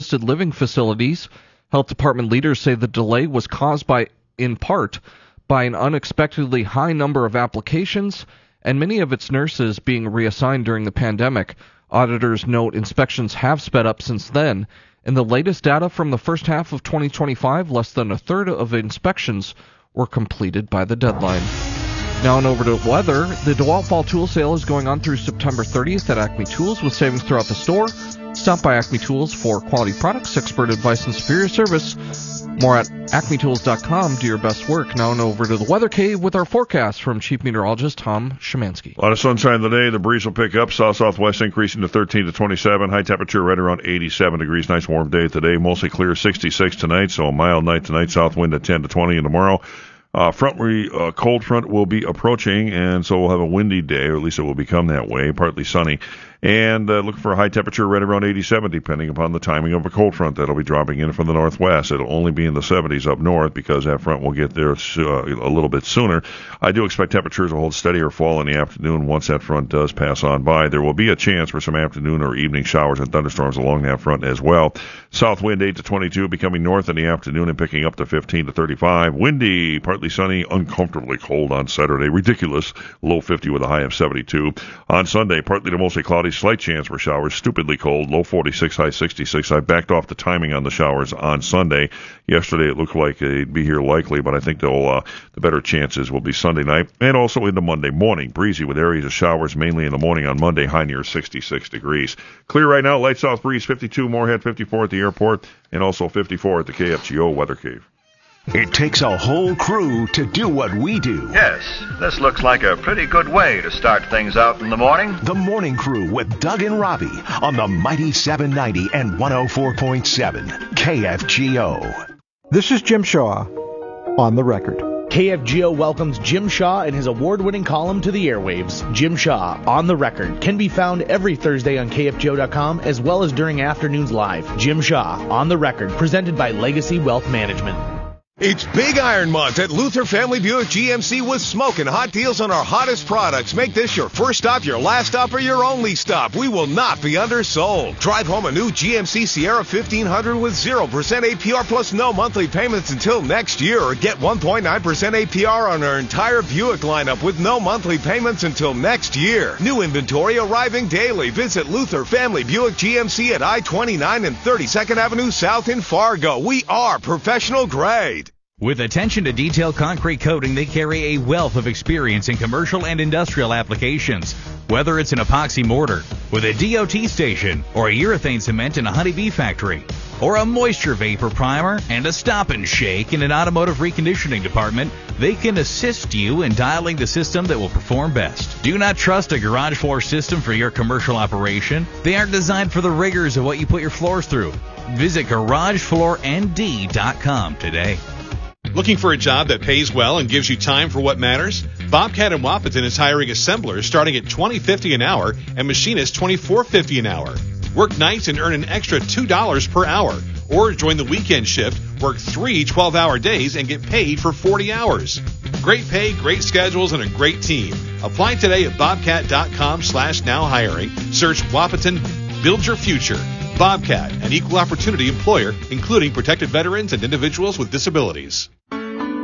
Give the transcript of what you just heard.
assisted living facilities. Health department leaders say the delay was caused in part by an unexpectedly high number of applications and many of its nurses being reassigned during the pandemic. Auditors note inspections have sped up since then. In the latest data from the first half of 2025, less than a third of inspections were completed by the deadline. Now on over to weather. The DeWalt Fall Tool Sale is going on through September 30th at Acme Tools with savings throughout the store. Stop by Acme Tools for quality products, expert advice, and superior service. More at acmetools.com. Do your best work. Now on over to the Weather Cave with our forecast from Chief Meteorologist Tom Szymanski. A lot of sunshine today. The breeze will pick up. South-southwest increasing to 13 to 27. High temperature right around 87 degrees. Nice warm day today. Mostly clear, 66 tonight. So a mild night tonight. South wind at 10 to 20. And tomorrow, cold front will be approaching, and so we'll have a windy day, or at least it will become that way, partly sunny. And look for a high temperature right around 87, depending upon the timing of a cold front that'll be dropping in from the northwest. It'll only be in the 70s up north because that front will get there a little bit sooner. I do expect temperatures to hold steady or fall in the afternoon once that front does pass on by. There will be a chance for some afternoon or evening showers and thunderstorms along that front as well. South wind 8 to 22, becoming north in the afternoon and picking up to 15 to 35. Windy, partly sunny, uncomfortably cold on Saturday. Ridiculous. Low 50 with a high of 72. On Sunday, partly to mostly cloudy. Slight chance for showers, stupidly cold, low 46, high 66. I backed off the timing on the showers on Sunday. Yesterday it looked like they'd be here likely, but I think the better chances will be Sunday night and also into Monday morning. Breezy with areas of showers mainly in the morning on Monday, high near 66 degrees. Clear right now, light south breeze, 52, Moorhead 54 at the airport, and also 54 at the KFGO Weather Cave. It takes a whole crew to do what we do. Yes, this looks like a pretty good way to start things out in the morning. The Morning Crew with Doug and Robbie on the mighty 790 and 104.7 KFGO. This is Jim Shaw on the record. KFGO welcomes Jim Shaw and his award-winning column to the airwaves. Jim Shaw, On the Record, can be found every Thursday on KFGO.com as well as during afternoons live. Jim Shaw, On the Record, presented by Legacy Wealth Management. It's Big Iron Month at Luther Family Buick GMC with smoking hot deals on our hottest products. Make this your first stop, your last stop, or your only stop. We will not be undersold. Drive home a new GMC Sierra 1500 with 0% APR plus no monthly payments until next year, or get 1.9% APR on our entire Buick lineup with no monthly payments until next year. New inventory arriving daily. Visit Luther Family Buick GMC at I-29 and 32nd Avenue South in Fargo. We are professional grade. With attention to detail concrete coating, they carry a wealth of experience in commercial and industrial applications. Whether it's an epoxy mortar with a DOT station, or a urethane cement in a honeybee factory, or a moisture vapor primer and a stop and shake in an automotive reconditioning department, they can assist you in dialing the system that will perform best. Do not trust a garage floor system for your commercial operation. They aren't designed for the rigors of what you put your floors through. Visit GarageFloorND.com today. Looking for a job that pays well and gives you time for what matters? Bobcat in Wapaton is hiring assemblers starting at $20.50 an hour and machinists $24.50 an hour. Work nights and earn an extra $2 per hour. Or join the weekend shift, work 3 12-hour days and get paid for 40 hours. Great pay, great schedules, and a great team. Apply today at bobcat.com/now hiring. Search Wapaton, build your future. Bobcat, an equal opportunity employer, including protected veterans and individuals with disabilities.